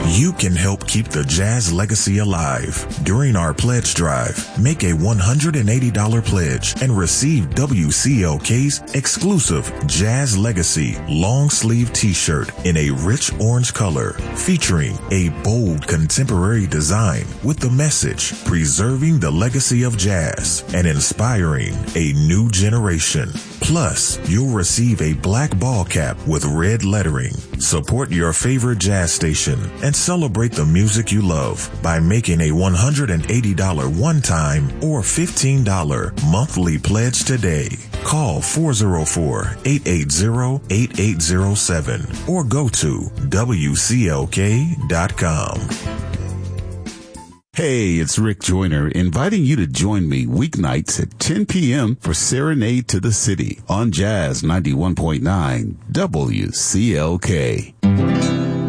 You can help keep the jazz legacy alive. During our pledge drive, make a $180 pledge and receive WCLK's exclusive Jazz Legacy long sleeve t-shirt in a rich orange color featuring a bold contemporary design with the message preserving the legacy of jazz and inspiring a new generation. Plus, you'll receive a black ball cap with red lettering. Support your favorite jazz station and celebrate the music you love by making a $180 one-time or $15 monthly pledge today. Call 404-880-8807 or go to WCLK.com. Hey, it's Rick Joyner inviting you to join me weeknights at 10 p.m. for Serenade to the City on Jazz 91.9 WCLK.